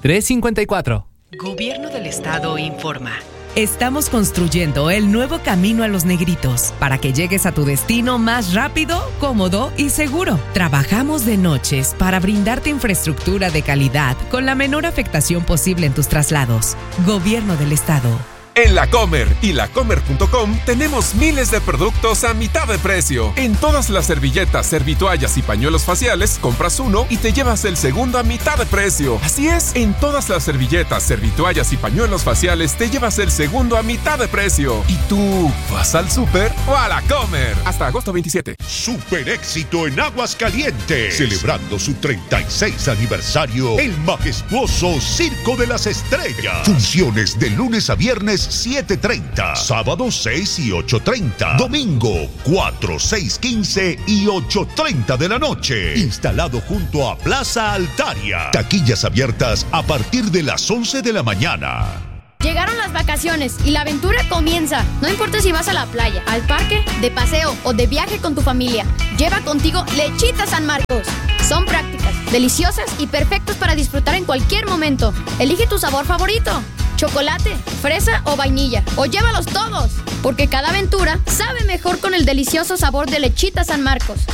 354. Gobierno del Estado informa. Estamos construyendo el nuevo camino a Los Negritos para que llegues a tu destino más rápido, cómodo y seguro. Trabajamos de noches para brindarte infraestructura de calidad con la menor afectación posible en tus traslados. Gobierno del Estado. En La Comer y lacomer.com tenemos miles de productos a mitad de precio. En todas las servilletas, servitoallas y pañuelos faciales, compras uno y te llevas el segundo a mitad de precio. Así es, en todas las servilletas, servitoallas y pañuelos faciales te llevas el segundo a mitad de precio. ¿Y tú vas al súper o a La Comer? Hasta agosto 27. Super éxito en Aguascalientes. Celebrando su 36 aniversario, el majestuoso Circo de las Estrellas. Funciones de lunes a viernes 7:30, sábado 6 y 8:30, domingo 4, 6, 15 y 8:30 de la noche. Instalado junto a Plaza Altaria. Taquillas abiertas a partir de las 11 de la mañana. Llegaron las vacaciones y la aventura comienza. No importa si vas a la playa, al parque, de paseo o de viaje con tu familia. Lleva contigo Lechitas San Marcos. Son prácticas, deliciosas y perfectas para disfrutar en cualquier momento. Elige tu sabor favorito. Chocolate, fresa o vainilla. O llévalos todos. Porque cada aventura sabe mejor con el delicioso sabor de Lechitas San Marcos.